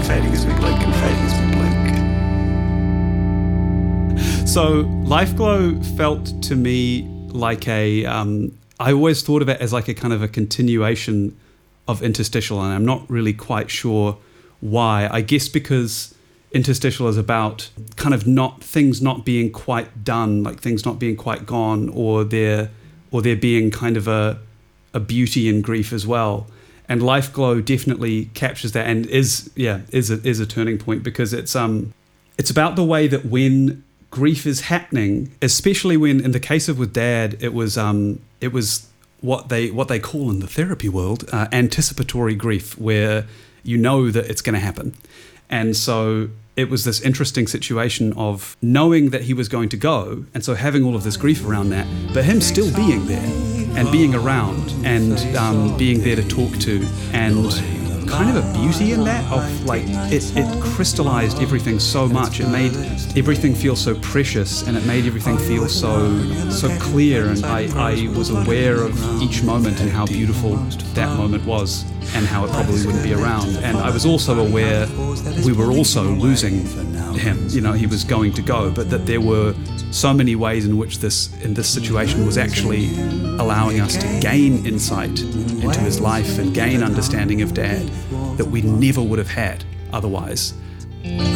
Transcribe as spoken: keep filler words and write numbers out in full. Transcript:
fading as we blink and fading as we blink. So Lifeglow felt to me like a, um, I always thought of it as like a kind of a continuation of Interstitial, and I'm not really quite sure why. I guess because Interstitial is about kind of not things not being quite done, like things not being quite gone, or there or there being kind of a a beauty in grief as well. And Lifeglow definitely captures that, and is yeah is a, is a turning point, because it's um it's about the way that when grief is happening, especially when in the case of with Dad, it was um it was what they what they call in the therapy world uh, anticipatory grief, where you know that it's going to happen. And so it was this interesting situation of knowing that he was going to go, and so having all of this grief around that, but him still being there and being around and um, being there to talk to, and kind of a beauty in that of like it, it crystallized everything so much. It made everything feel so precious, and it made everything feel so so clear, and I, I was aware of each moment and how beautiful that moment was, and how it probably wouldn't be around. And I was also aware we were also losing him. You know, he was going to go, but that there were so many ways in which this in this situation was actually allowing us to gain insight into his life and gain understanding of Dad that we never would have had otherwise.